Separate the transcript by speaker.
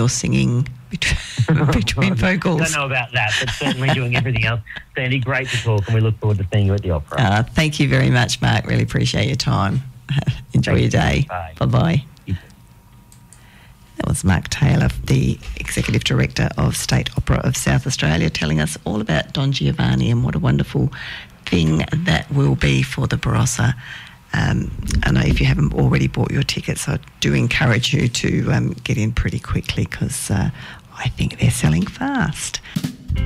Speaker 1: your singing between vocals.
Speaker 2: Don't know about that, but certainly doing everything else. Sandy, great to talk, and we look forward to seeing you at the opera.
Speaker 1: Thank you very much, Mark. Really appreciate your time. Enjoy your day.
Speaker 2: Bye.
Speaker 1: Bye-bye. That was Mark Taylor, the Executive Director of State Opera of South Australia, telling us all about Don Giovanni and what a wonderful thing that will be for the Barossa. I know if you haven't already bought your tickets, I do encourage you to get in pretty quickly because I think they're selling fast.